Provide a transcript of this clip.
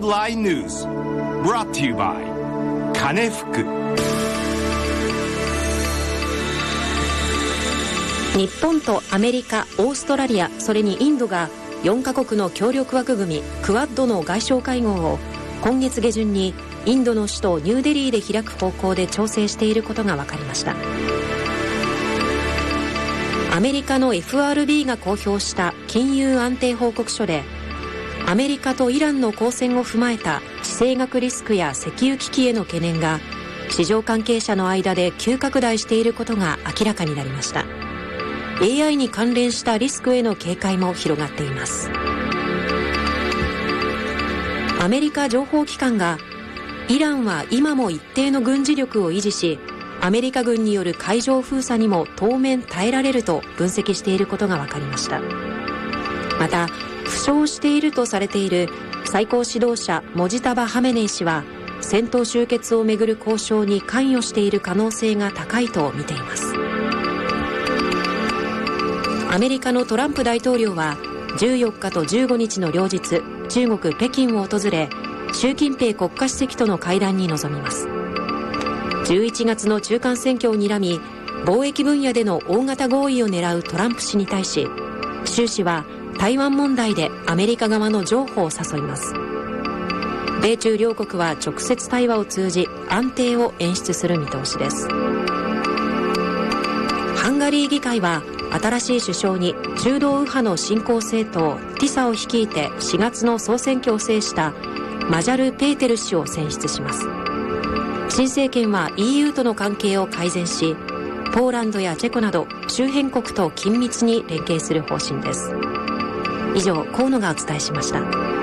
Headline News brought to you by 金福。 日本とアメリカ、オーストラリア、それにインドが4カ国の協力枠組みクアッドの外相会合を今月下旬にインドの首都ニューデリーで開く方向で調整していることが分かりました。アメリカの FRB が公表した金融安定報告書で、アメリカとイランの交戦を踏まえた地政学リスクや石油危機への懸念が市場関係者の間で急拡大していることが明らかになりました。AI に関連したリスクへの警戒も広がっています。アメリカ情報機関がイランは今も一定の軍事力を維持し、アメリカ軍による海上封鎖にも当面耐えられると分析していることが分かりました。また負傷しているとされている最高指導者モジタバ・ハメネイ師は戦闘終結をめぐる交渉に関与している可能性が高いと見ています。アメリカのトランプ大統領は14日と15日の両日、中国北京を訪れ、習近平国家主席との会談に臨みます。11月の中間選挙を睨み、貿易分野での大型合意を狙うトランプ氏に対し、習氏は台湾問題でアメリカ側の譲歩を誘います。米中両国は直接対話を通じ安定を演出する見通しです。ハンガリー議会は新しい首相に中道右派の新興政党ティサを率いて4月の総選挙を制したマジャル・ペーテル氏を選出します。新政権は EU との関係を改善し、ポーランドやチェコなど周辺国と緊密に連携する方針です。以上、河野がお伝えしました。